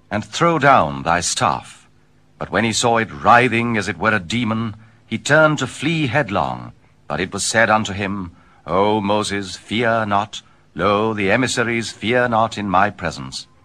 and throw down thy staff. But when he saw it writhing as it were a demon, he turned to flee headlong. But it was said unto him, O Moses, fear not. Lo, the emissaries fear not in my presence.